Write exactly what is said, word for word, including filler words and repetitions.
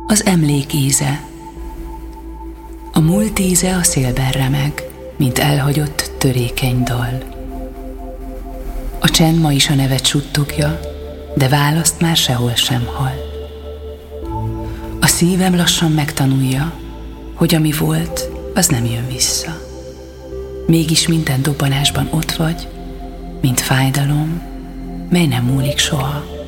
az emlék íze. A múlt íze a szélben remeg, mint elhagyott törékeny dal. A csend ma is a nevet suttogja, de választ már sehol sem hall. A szívem lassan megtanulja, hogy ami volt, az nem jön vissza. Mégis minden dobbanásban ott vagy, mint fájdalom, mely nem múlik soha.